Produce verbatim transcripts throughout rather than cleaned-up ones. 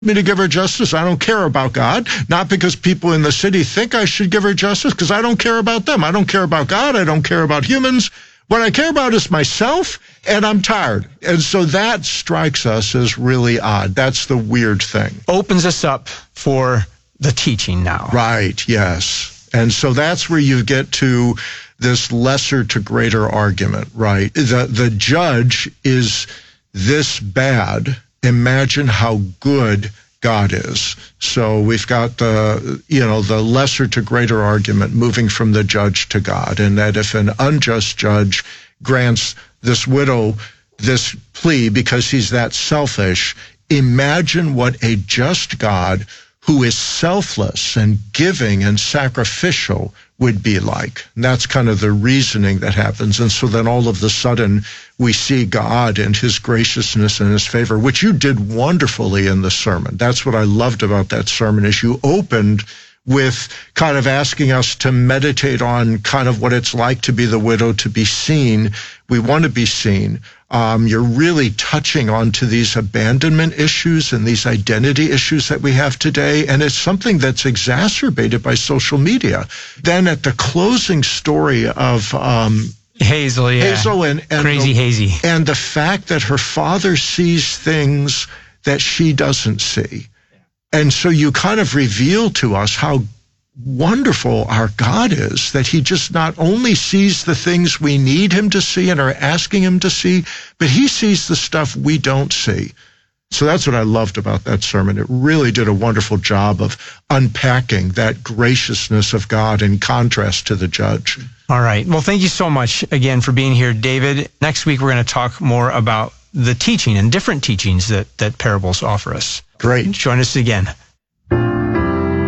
me to give her justice. I don't care about God, not because people in the city think I should give her justice, because I don't care about them. I don't care about God. I don't care about humans. What I care about is myself, and I'm tired. And so that strikes us as really odd. That's the weird thing. Opens us up for the teaching now. Right, yes. And so that's where you get to this lesser to greater argument, right? The, the judge is this bad. Imagine how good God is. So we've got the, you know, the lesser to greater argument moving from the judge to God, and that if an unjust judge grants this widow this plea because he's that selfish, imagine what a just God who is selfless and giving and sacrificial would be like. And that's kind of the reasoning that happens. And so then all of a sudden we see God and his graciousness and his favor, which you did wonderfully in the sermon. That's what I loved about that sermon, is you opened with kind of asking us to meditate on kind of what it's like to be the widow, to be seen. We want to be seen. Um, you're really touching on to these abandonment issues and these identity issues that we have today, and it's something that's exacerbated by social media. Then at the closing story of um, Hazel, yeah. Hazel and, and Crazy the, Hazy. And the fact that her father sees things that she doesn't see. And so you kind of reveal to us how wonderful our God is, that he just not only sees the things we need him to see and are asking him to see, but he sees the stuff we don't see. So that's what I loved about that sermon. It really did a wonderful job of unpacking that graciousness of God in contrast to the judge. All right. Well, thank you so much again for being here, David. Next week, we're going to talk more about the teaching and different teachings that, that parables offer us. Great. Join us again.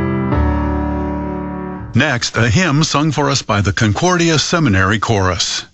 Next, a hymn sung for us by the Concordia Seminary Chorus.